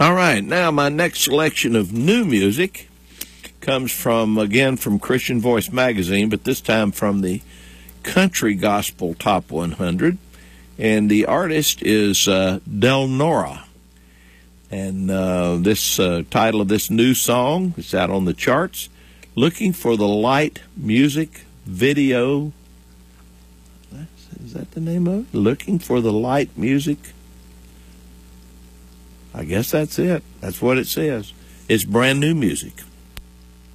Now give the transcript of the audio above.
All right, now my next selection of new music comes from, again, from Christian Voice magazine, but this time from the Country Gospel Top 100. And the artist is Del Nora. And this title of this new song is out on the charts, Looking for the Light Music Video. Is that the name of it? Looking for the Light Music. I guess that's it. That's what it says. It's brand new music.